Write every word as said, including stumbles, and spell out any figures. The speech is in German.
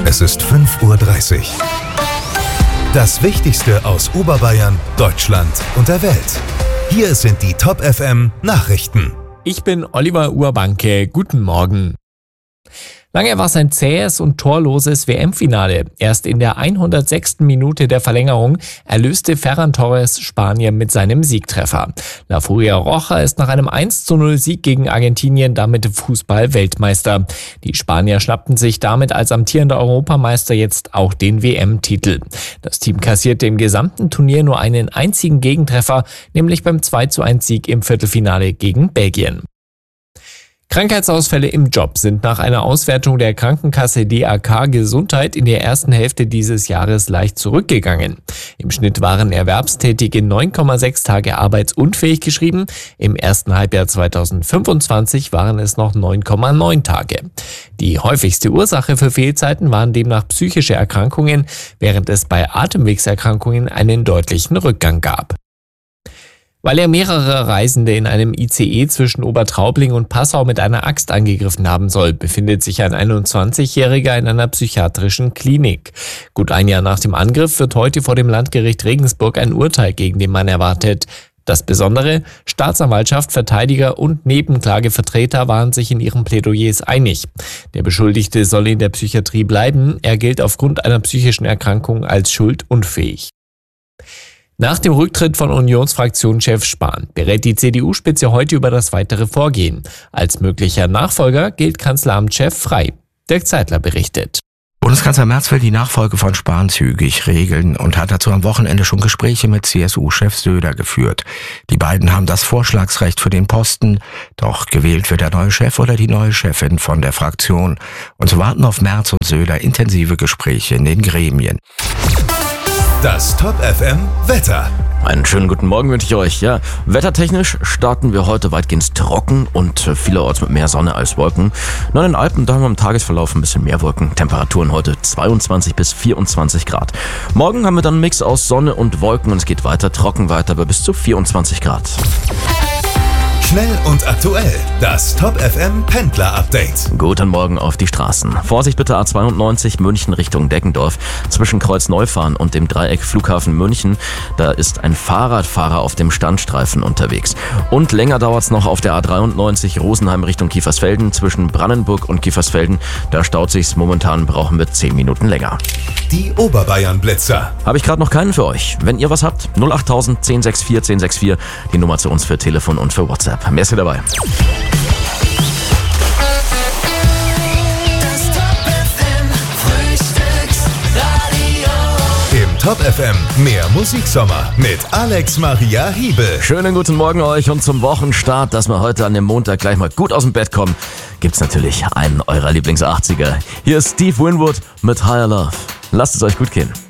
Es ist fünf Uhr dreißig. Das Wichtigste aus Oberbayern, Deutschland und der Welt. Hier sind die Top F M Nachrichten. Ich bin Oliver Urbanke. Guten Morgen. Lange war es ein zähes und torloses W M-Finale. Erst in der hundertsechsten Minute der Verlängerung erlöste Ferran Torres Spanien mit seinem Siegtreffer. La Furia Roja ist nach einem eins zu null Sieg gegen Argentinien damit Fußball-Weltmeister. Die Spanier schnappten sich damit als amtierender Europameister jetzt auch den W M-Titel. Das Team kassierte im gesamten Turnier nur einen einzigen Gegentreffer, nämlich beim zwei zu eins Sieg im Viertelfinale gegen Belgien. Krankheitsausfälle im Job sind nach einer Auswertung der Krankenkasse D A K Gesundheit in der ersten Hälfte dieses Jahres leicht zurückgegangen. Im Schnitt waren Erwerbstätige neun Komma sechs Tage arbeitsunfähig geschrieben. Im ersten Halbjahr zweitausendfünfundzwanzig waren es noch neun Komma neun Tage. Die häufigste Ursache für Fehlzeiten waren demnach psychische Erkrankungen, während es bei Atemwegserkrankungen einen deutlichen Rückgang gab. Weil er mehrere Reisende in einem I C E zwischen Obertraubling und Passau mit einer Axt angegriffen haben soll, befindet sich ein einundzwanzigjähriger in einer psychiatrischen Klinik. Gut ein Jahr nach dem Angriff wird heute vor dem Landgericht Regensburg ein Urteil gegen den Mann erwartet. Das Besondere: Staatsanwaltschaft, Verteidiger und Nebenklagevertreter waren sich in ihren Plädoyers einig. Der Beschuldigte soll in der Psychiatrie bleiben. Er gilt aufgrund einer psychischen Erkrankung als schuldunfähig. Nach dem Rücktritt von Unionsfraktionschef Spahn berät die C D U-Spitze heute über das weitere Vorgehen. Als möglicher Nachfolger gilt Kanzleramtschef Frey. Dirk Zeitler berichtet. Bundeskanzler Merz will die Nachfolge von Spahn zügig regeln und hat dazu am Wochenende schon Gespräche mit C S U-Chef Söder geführt. Die beiden haben das Vorschlagsrecht für den Posten, doch gewählt wird der neue Chef oder die neue Chefin von der Fraktion. Und so warten auf Merz und Söder intensive Gespräche in den Gremien. Das Top F M Wetter. Einen schönen guten Morgen wünsche ich euch. Ja, wettertechnisch starten wir heute weitgehend trocken und vielerorts mit mehr Sonne als Wolken. Nur in den Alpen, da haben wir im Tagesverlauf ein bisschen mehr Wolken. Temperaturen heute zweiundzwanzig bis vierundzwanzig Grad. Morgen haben wir dann einen Mix aus Sonne und Wolken und es geht weiter trocken weiter bei bis zu vierundzwanzig Grad. Schnell und aktuell. Das Top F M Pendler Update. Guten Morgen auf die Straßen. Vorsicht bitte A zweiundneunzig München Richtung Deggendorf. Zwischen Kreuz-Neufahren und dem Dreieck Flughafen München. Da ist ein Fahrradfahrer auf dem Standstreifen unterwegs. Und länger dauert es noch auf der A dreiundneunzig Rosenheim Richtung Kiefersfelden. Zwischen Brandenburg und Kiefersfelden. Da staut sich's momentan, brauchen wir zehn Minuten länger. Die Oberbayern Blitzer. Habe ich gerade noch keinen für euch. Wenn ihr was habt, null acht null null eins sechs vier eins sechs vier. Die Nummer zu uns für Telefon und für WhatsApp. Merci dabei. Das Top F M Frühstücksradio. Im Top F M mehr Musiksommer mit Alex Maria Hiebel. Schönen guten Morgen euch und zum Wochenstart, dass wir heute an dem Montag gleich mal gut aus dem Bett kommen, gibt's natürlich einen eurer Lieblings-achtziger. Hier ist Steve Winwood mit Higher Love. Lasst es euch gut gehen.